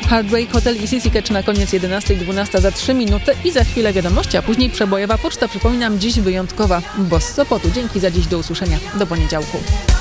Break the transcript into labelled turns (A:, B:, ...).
A: Heartbreak Hotel i Sissy Catch na koniec 11:12 za 3 minuty i za chwilę wiadomości, a później przebojowa poczta. Przypominam, dziś wyjątkowa, bo z Sopotu. Dzięki za dziś, do usłyszenia, do poniedziałku.